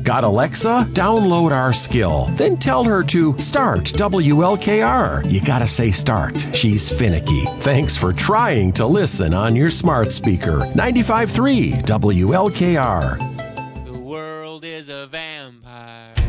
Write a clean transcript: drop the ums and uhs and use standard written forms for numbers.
Got Alexa? Download our skill. Then tell her to start WLKR. You gotta say start. She's finicky. Thanks for trying to listen on your smart speaker. 95.3 WLKR. The world is a vampire.